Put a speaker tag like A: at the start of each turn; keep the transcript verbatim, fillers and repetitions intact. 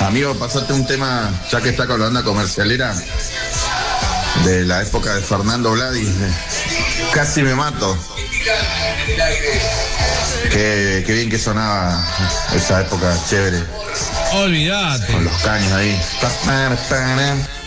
A: Amigo, pasate un tema, ya que está con la banda comercialera, de la época de Fernando Vladi. Casi me mato. Qué, qué bien que sonaba esa época, chévere.
B: Olvídate.
A: Con los caños ahí.